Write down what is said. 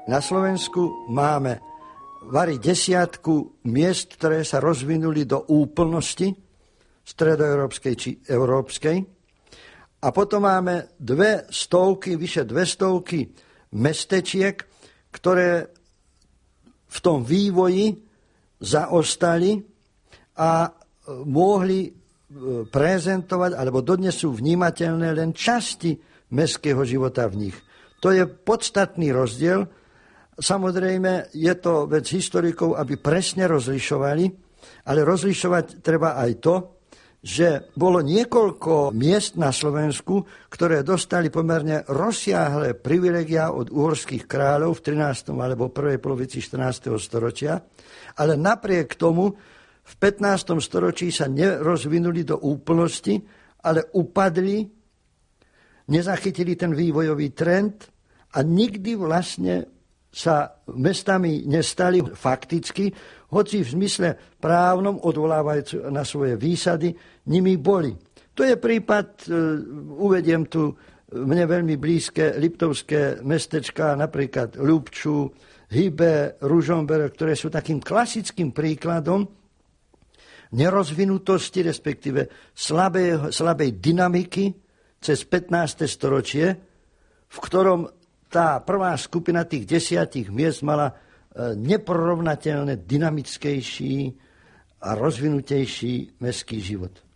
Na Slovensku máme vari 10 miest, ktoré sa rozvinuli do úplnosti stredoeurópskej či európskej. A potom máme vyše 200 mestečiek, ktoré v tom vývoji zaostali a mohli prezentovať, alebo dodnes sú vnímateľné len časti mestského života v nich. To je podstatný rozdiel. Samozrejme, je to vec historikov, aby presne rozlišovali, ale rozlišovať treba aj to, že bolo niekoľko miest na Slovensku, ktoré dostali pomerne rozsiahle privilegia od uhorských kráľov v 13. alebo prvej polovici 14. storočia, ale napriek tomu v 15. storočí sa nerozvinuli do úplnosti, ale upadli, nezachytili ten vývojový trend a nikdy vlastne sa mestami nestali fakticky, hoci v zmysle právnom, odvolávajúc na svoje výsady, nimi boli. To je prípad, uvediem tu mne veľmi blízke liptovské mestečká, napríklad Ľubču, Hybe, Ružomberok, ktoré sú takým klasickým príkladom nerozvinutosti, respektíve slabej dynamiky cez 15. storočie, v ktorom tá prvá skupina tých 10 miest mala neporovnateľne dynamickejší a rozvinutejší mestský život.